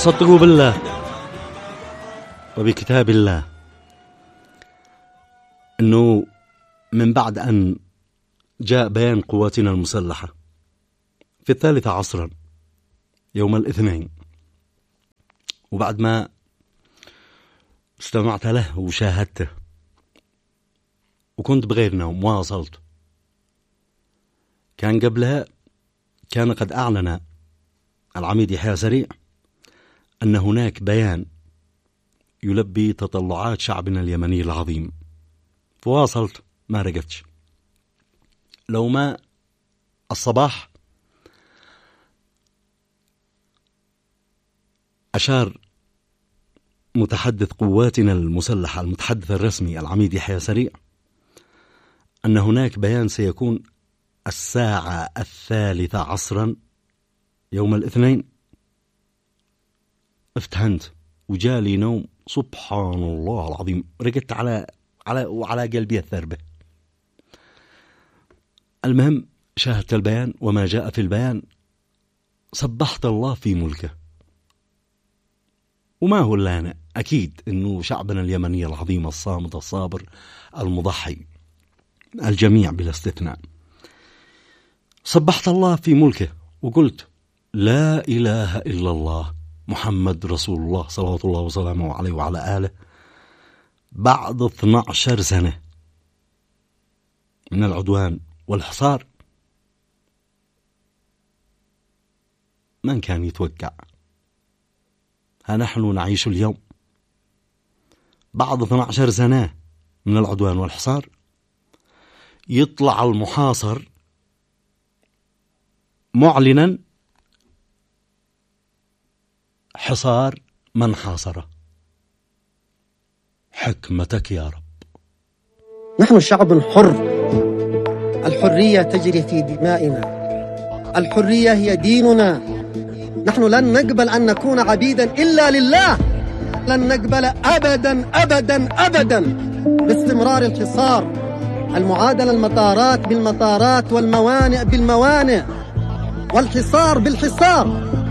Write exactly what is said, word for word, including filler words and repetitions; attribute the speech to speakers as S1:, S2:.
S1: صدقوا بالله وبكتاب الله أنه من بعد أن جاء بيان قواتنا المسلحة في الثالثة عصرا يوم الاثنين، وبعد ما استمعت له وشاهدته وكنت بغير نوم واصلت، كان قبلها كان قد أعلن العميد يحيى سريع أن هناك بيان يلبي تطلعات شعبنا اليمني العظيم، فواصلت ما رقدتش. لو ما الصباح أشار متحدث قواتنا المسلحة المتحدث الرسمي العميد يحيى سريع أن هناك بيان سيكون الساعة الثالثة عصرا يوم الاثنين، افتهنت وجالي نوم سبحان الله العظيم، رقدت على على وعلى قلبي الثربة. المهم شاهدت البيان وما جاء في البيان، سبحت الله في ملكه. وما هو إلا أنا، أكيد أنه شعبنا اليمني العظيم الصامت الصابر المضحي الجميع بلا استثناء، سبحت الله في ملكه وقلت لا إله إلا الله محمد رسول الله صلوات الله وسلامه عليه وعلى آله. بعد اثنتي عشرة سنة من العدوان والحصار من كان يتوقع؟ ها نحن نعيش اليوم بعد اثنتي عشرة سنة من العدوان والحصار، يطلع المحاصر معلنا حصار من حاصره. حكمتك يا رب.
S2: نحن شعب حر، الحرية تجري في دمائنا، الحرية هي ديننا. نحن لن نقبل أن نكون عبيدا إلا لله، لن نقبل أبدا أبدا أبدا باستمرار الحصار، المعادلة المطارات بالمطارات والموانئ بالموانئ والحصار بالحصار.